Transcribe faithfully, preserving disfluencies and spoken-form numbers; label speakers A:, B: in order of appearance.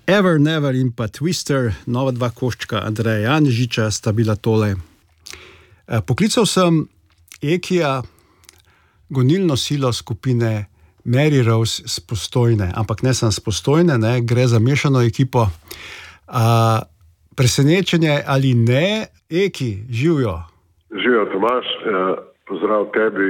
A: Ever, Never in pa Twister, nova dva koščka Andreja Janežiča sta bila tole. Poklical sem Ekija, gonilno silo skupine Mary Rose z Postojne, ampak ne sem z Postojne, ne, gre za mešano ekipo. A, presenečenje ali ne, Eki, živjo?
B: Živjo, Tomaž, pozdrav tebi